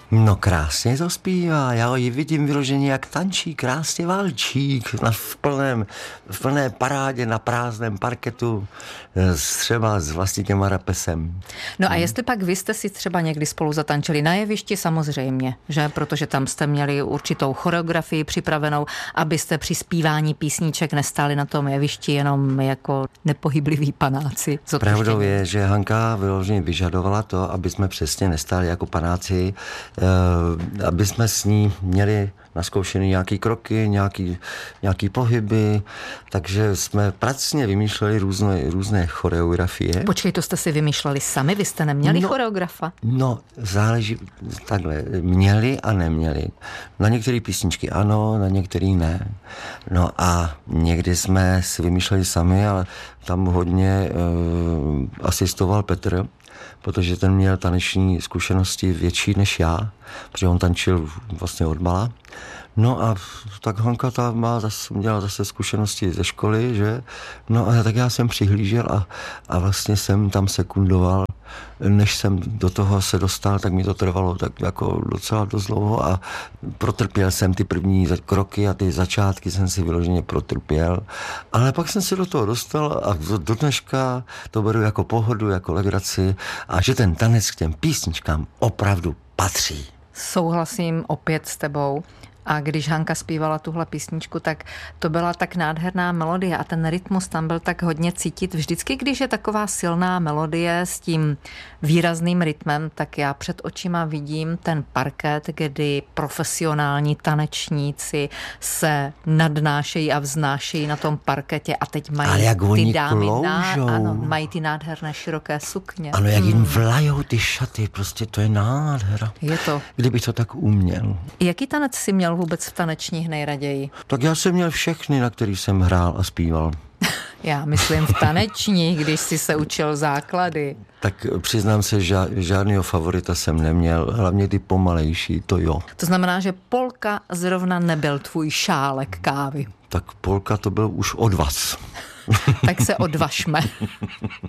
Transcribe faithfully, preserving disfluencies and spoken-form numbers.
No krásně to zpívá, já ji vidím vyloženě, jak tančí, krásně válčík na, v, plném, v plné parádě na prázdném parketu, třeba s Vlastíkem Arapesem. No a jestli pak vy jste si třeba někdy spolu zatančili na jevišti, samozřejmě, že? Protože tam jste měli určitou choreografii připravenou, abyste při zpívání písniček nestáli na tom jevišti jenom jako nepohybliví panáci. Pravdou je, že Hanka vyloženě vyžadovala to, aby jsme přesně nestáli jako panáci, aby jsme s ní měli naskoušený nějaký kroky, nějaký, nějaký pohyby, takže jsme pracně vymýšleli různé, různé choreografie. Počkej, to jste si vymýšleli sami? Vy jste neměli no, choreografa? No, záleží takhle. Měli a neměli. Na některé písničky ano, na některé ne. No a někdy jsme si vymýšleli sami, ale tam hodně uh, asistoval Petr, protože ten měl taneční zkušenosti větší než já, protože on tančil vlastně odmala. No a tak Hanka ta má zase, měla zase zkušenosti ze školy, že? No a tak já jsem přihlížel a, a vlastně jsem tam sekundoval. Než jsem do toho se dostal, tak mi to trvalo tak jako docela dost dlouho a protrpěl jsem ty první kroky a ty začátky jsem si vyloženě protrpěl. Ale pak jsem se do toho dostal a do dneška to beru jako pohodu, jako legraci a že ten tanec k těm písničkám opravdu patří. Souhlasím opět s tebou. A když Hanka zpívala tuhle písničku, tak to byla tak nádherná melodie a ten rytmus tam byl tak hodně cítit. Vždycky, když je taková silná melodie s tím výrazným rytmem, tak já před očima vidím ten parket, kdy profesionální tanečníci se nadnášejí a vznášejí na tom parketě a teď mají ty dámy, ná, ano, mají ty nádherné široké sukně. Ano, jak jim vlajou ty šaty, prostě to je nádhera. Je to. Kdybych to tak uměl. Jaký tanec si měl vůbec v tanečních nejraději? Tak já jsem měl všechny, na který jsem hrál a zpíval. Já myslím v tanečních, když jsi se učil základy. Tak přiznám se, že žádného favorita jsem neměl, hlavně ty pomalejší, to jo. To znamená, že polka zrovna nebyl tvůj šálek kávy. Tak polka to byl už odvaz. Tak se odvažme.